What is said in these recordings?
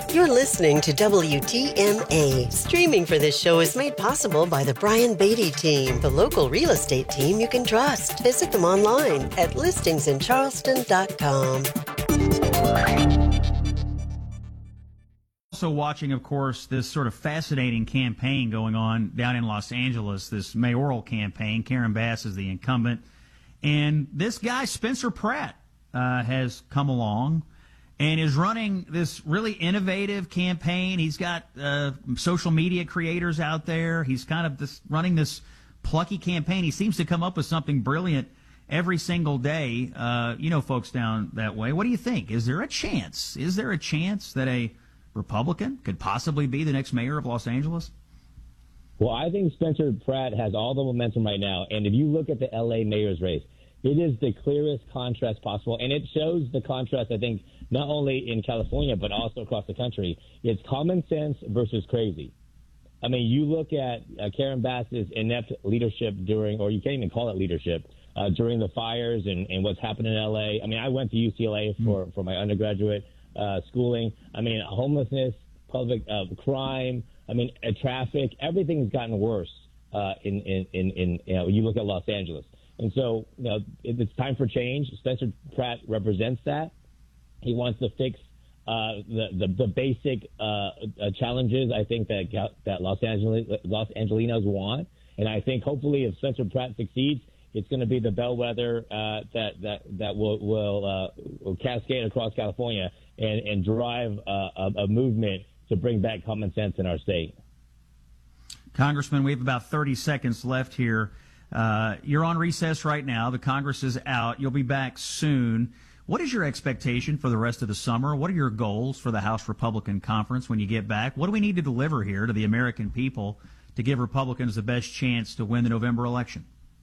You're listening to WTMA. Streaming for this show is made possible by the Brian Beatty team, the local real estate team you can trust. Visit them online at listingsincharleston.com. Also watching, of course, this sort of fascinating campaign going on down in Los Angeles, this mayoral campaign. Karen Bass is the incumbent. And this guy, Spencer Pratt, has come along and is running this really innovative campaign. He's got social media creators out there. He's kind of running this plucky campaign. He seems to come up with something brilliant every single day. You know folks down that way. What do you think? Is there a chance? Is there a chance that a Republican could possibly be the next mayor of Los Angeles? Well, I think Spencer Pratt has all the momentum right now. And if you look at the L.A. mayor's race, it is the clearest contrast possible. And it shows the contrast, I think, not only in California, but also across the country. It's common sense versus crazy. I mean, you look at Karen Bass's inept leadership during, or you can't even call it leadership, during the fires and what's happened in L.A. I mean, I went to UCLA for my undergraduate schooling. I mean, homelessness, public crime, I mean, traffic, everything's gotten worse in when you look at Los Angeles. And so, it's time for change. Spencer Pratt represents that. He wants to fix the basic challenges, I think, that Los Angelinos want. And I think hopefully if Spencer Pratt succeeds, it's going to be the bellwether that will cascade across California and drive a movement to bring back common sense in our state. Congressman, we have about 30 seconds left here. You're on recess right now. The Congress is out. You'll be back soon. What is your expectation for the rest of the summer? What are your goals for the House Republican Conference when you get back? What do we need to deliver here to the American people to give Republicans the best chance to win the November election?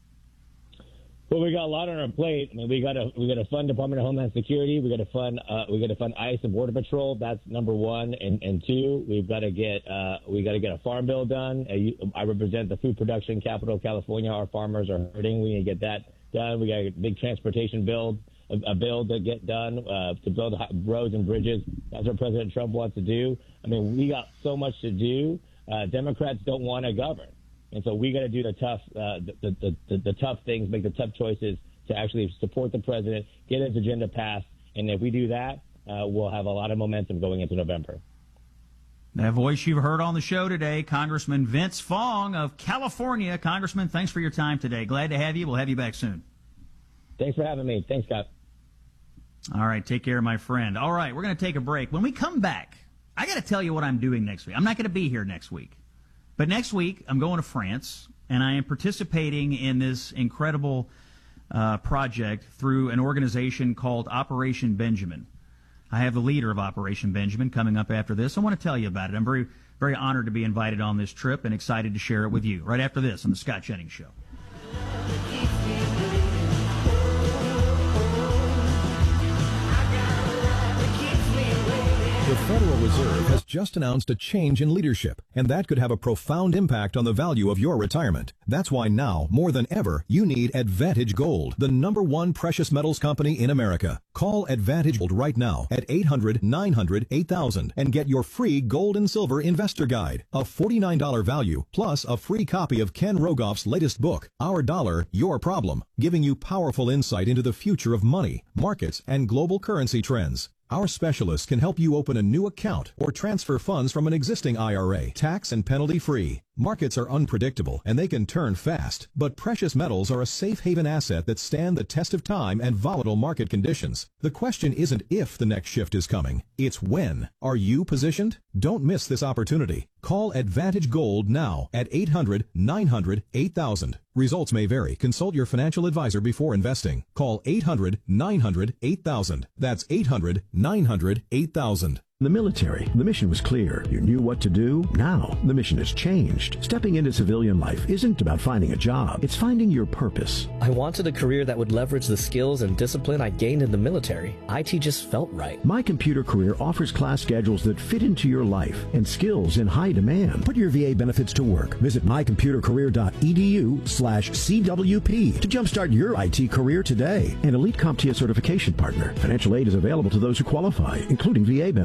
Well, we got a lot on our plate. I mean, we got to fund Department of Homeland Security. We got to fund ICE and Border Patrol. That's number one. And two, we've got to get a farm bill done. I represent the food production capital of California. Our farmers are hurting. We need to get that done. We got a big transportation bill to get done to build roads and bridges. That's what President Trump wants to do. I mean, we got so much to do. Democrats don't want to govern. And so we got to do the tough things, make the tough choices to actually support the president, get his agenda passed. And if we do that, we'll have a lot of momentum going into November. That voice you've heard on the show today, Congressman Vince Fong of California. Congressman, thanks for your time today. Glad to have you. We'll have you back soon. Thanks for having me. Thanks, Scott. All right. Take care, my friend. All right. We're going to take a break. When we come back, I got to tell you what I'm doing next week. I'm not going to be here next week. But next week, I'm going to France, and I am participating in this incredible project through an organization called Operation Benjamin. I have the leader of Operation Benjamin coming up after this. I want to tell you about it. I'm very, very honored to be invited on this trip and excited to share it with you right after this on The Scott Jennings Show. The Federal Reserve has just announced a change in leadership, and that could have a profound impact on the value of your retirement. That's why now, more than ever, you need Advantage Gold, the #1 precious metals company in America. Call Advantage Gold right now at 800-900-8000 and get your free gold and silver investor guide, a $49 value, plus a free copy of Ken Rogoff's latest book, Our Dollar, Your Problem, giving you powerful insight into the future of money, markets, and global currency trends. Our specialists can help you open a new account or transfer funds from an existing IRA, tax and penalty free. Markets are unpredictable and they can turn fast, but precious metals are a safe haven asset that stand the test of time and volatile market conditions. The question isn't if the next shift is coming, it's when. Are you positioned? Don't miss this opportunity. Call Advantage Gold now at 800-900-8000. Results may vary. Consult your financial advisor before investing. Call 800-900-8000. That's 800-900-8000. The military, the mission was clear. You knew what to do. Now, the mission has changed. Stepping into civilian life isn't about finding a job. It's finding your purpose. I wanted a career that would leverage the skills and discipline I gained in the military. IT just felt right. My Computer Career offers class schedules that fit into your life and skills in high demand. Put your VA benefits to work. Visit mycomputercareer.edu/CWP to jumpstart your IT career today. An elite CompTIA certification partner. Financial aid is available to those who qualify, including VA benefits.